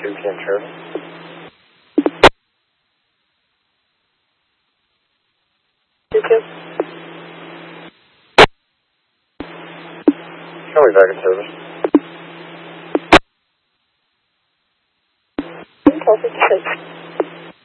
2 p.m. service. Charlie back in service. Call 56.